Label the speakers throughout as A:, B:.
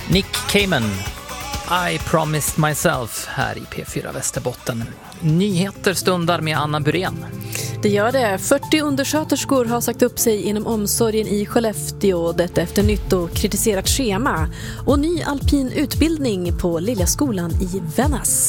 A: Nick Cayman, I Promised Myself här i P4 Västerbotten. Nyheter stundar med Anna Burén.
B: Det gör det. 40 undersköterskor har sagt upp sig inom omsorgen i Skellefteå, detta efter nytt och kritiserat schema. Och ny alpin utbildning på Liljaskolan i Vännäs.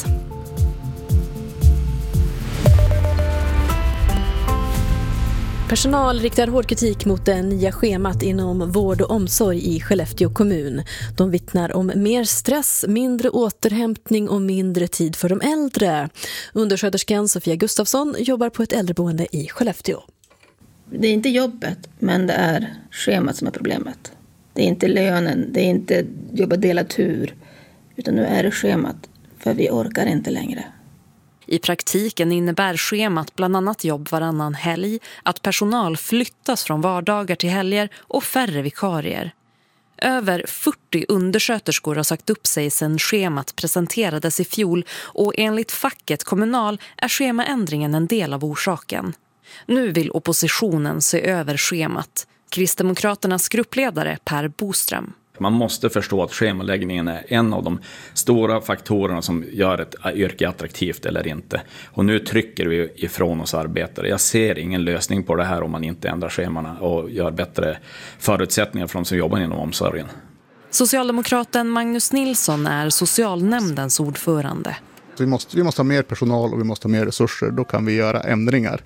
B: Personal riktar hård kritik mot det nya schemat inom vård och omsorg i Skellefteå kommun. De vittnar om mer stress, mindre återhämtning och mindre tid för de äldre. Undersköterskan Sofia Gustafsson jobbar på ett äldreboende i Skellefteå.
C: Det är inte jobbet, men det är schemat som är problemet. Det är inte lönen, det är inte jobba delad tur, utan nu är det schemat, för vi orkar inte längre.
D: I praktiken innebär schemat bland annat jobb varannan helg, att personal flyttas från vardagar till helger och färre vikarier. Över 40 undersköterskor har sagt upp sig sedan schemat presenterades i fjol och enligt facket Kommunal är schemaändringen en del av orsaken. Nu vill oppositionen se över schemat. Kristdemokraternas gruppledare Per Boström.
E: Man måste förstå att schemaläggningen är en av de stora faktorerna som gör ett yrke attraktivt eller inte. Och nu trycker vi ifrån oss arbetare. Jag ser ingen lösning på det här om man inte ändrar schemana och gör bättre förutsättningar för de som jobbar inom omsorgen.
D: Socialdemokraten Magnus Nilsson är socialnämndens ordförande.
F: Vi måste ha mer personal och vi måste ha mer resurser. Då kan vi göra ändringar.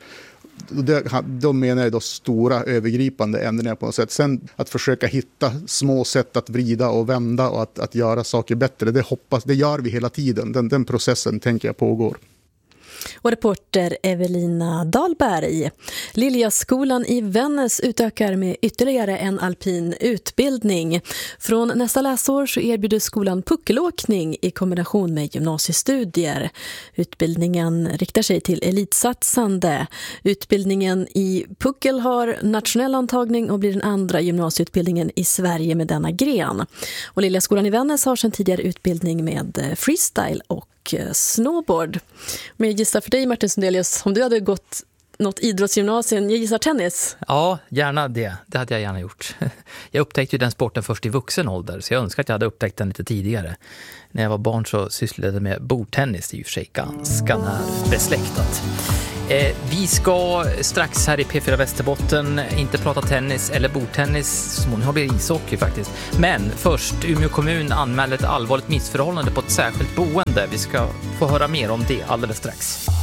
F: Då menar jag stora övergripande ändringar på något sätt. Sen att försöka hitta små sätt att vrida och vända och att göra saker bättre. Det gör vi hela tiden. Den processen tänker jag pågår.
B: Och reporter Evelina Dahlberg. Liljaskolan i Vännäs utökar med ytterligare en alpin utbildning. Från nästa läsår så erbjuder skolan puckelåkning i kombination med gymnasiestudier. Utbildningen riktar sig till elitsatsande. Utbildningen i puckel har nationell antagning och blir den andra gymnasieutbildningen i Sverige med denna gren. Och Liljaskolan i Vännäs har sedan tidigare utbildning med freestyle och snowboard. Men jag gissar för dig, Martin Sundelius, om du hade gått något idrottsgymnasium, jag gissar tennis.
A: Ja, gärna det. Det hade jag gärna gjort. Jag upptäckte ju den sporten först i vuxen ålder, så jag önskar att jag hade upptäckt den lite tidigare. När jag var barn så sysslade jag med bordtennis, det är ju för sig ganska närbesläktat. Vi ska strax här i P4 Västerbotten inte prata tennis eller bordtennis, så har vi ishockey faktiskt. Men först, Umeå kommun anmäler ett allvarligt missförhållande på ett särskilt boende. Vi ska få höra mer om det alldeles strax.